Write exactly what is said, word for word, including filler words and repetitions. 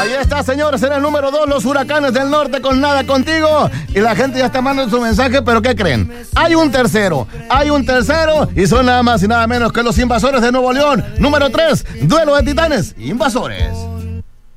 Ahí está, señores, en el número dos, los Huracanes del Norte con Nada Contigo. Y la gente ya está mandando su mensaje, pero ¿qué creen? Hay un tercero, hay un tercero, y son nada más y nada menos que los Invasores de Nuevo León. Número tres, Duelo de Titanes, Invasores.